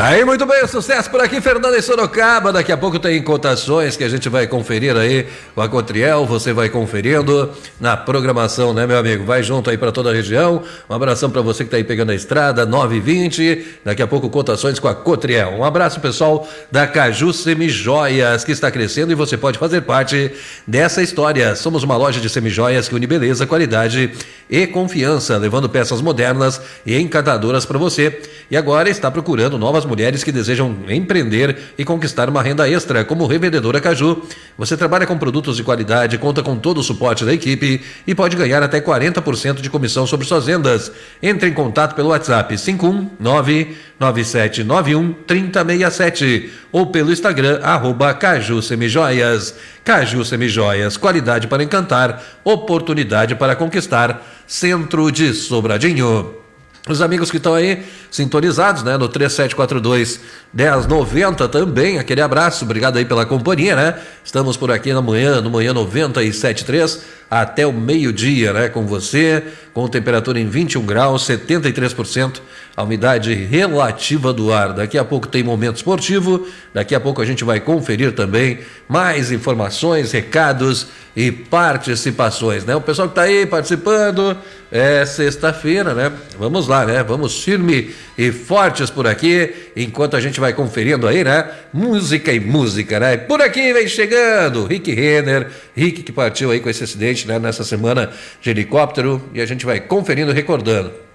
Aí, muito bem, sucesso por aqui, Fernando em Sorocaba. Daqui a pouco tem cotações que a gente vai conferir aí com a Cotriel. Você vai conferindo na programação, né, meu amigo? Vai junto aí para toda a região. Um abração para você que tá aí pegando a estrada, 9h20. Daqui a pouco cotações com a Cotriel. Um abraço, pessoal da Caju Semijoias, que está crescendo e você pode fazer parte dessa história. Somos uma loja de semijoias que une beleza, qualidade e confiança, levando peças modernas e encantadoras para você. E agora está procurando novas mulheres que desejam empreender e conquistar uma renda extra como revendedora Caju. Você trabalha com produtos de qualidade, conta com todo o suporte da equipe e pode ganhar até 40% de comissão sobre suas vendas. Entre em contato pelo WhatsApp 51997913067 ou pelo Instagram @Caju Semijoias. Caju Semijoias, qualidade para encantar, oportunidade para conquistar. Centro de Sobradinho. Os amigos que estão aí sintonizados, né, no 3742-1090 também, aquele abraço, obrigado aí pela companhia, né? Estamos por aqui no manhã 97.3 até o meio-dia, né, com você, com temperatura em 21 graus, 73% a umidade relativa do ar. Daqui a pouco tem momento esportivo, daqui a pouco a gente vai conferir também mais informações, recados e participações, né? O pessoal que está aí participando, é sexta-feira, né? Vamos lá, né? Vamos firme e fortes por aqui, enquanto a gente vai conferindo aí, né? Música e música, né? Por aqui vem chegando Rick Renner, Rick que partiu aí com esse acidente, né? Nessa semana de helicóptero, e a gente vai conferindo e recordando.